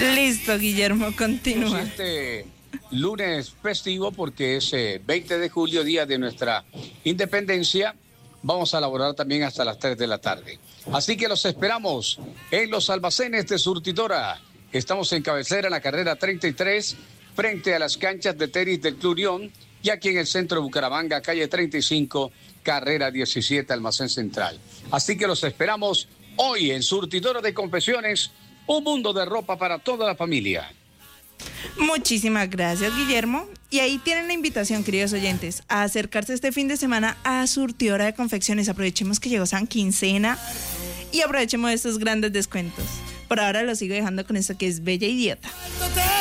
Listo, Guillermo, continúa. Este lunes festivo, porque es 20 de julio, día de nuestra independencia, vamos a laborar también hasta las 3 de la tarde. Así que los esperamos en los almacenes de Surtidora. Estamos en cabecera, en la carrera 33, frente a las canchas de tenis del Club Unión, y aquí en el centro de Bucaramanga, calle 35, carrera 17, almacén central. Así que los esperamos hoy en Surtidora de Confecciones, un mundo de ropa para toda la familia. Muchísimas gracias, Guillermo. Y ahí tienen la invitación, queridos oyentes, a acercarse este fin de semana a Surtidora de Confecciones. Aprovechemos que llegó San Quincena y aprovechemos estos grandes descuentos. Por ahora lo sigo dejando con esto que es Bella Idiota.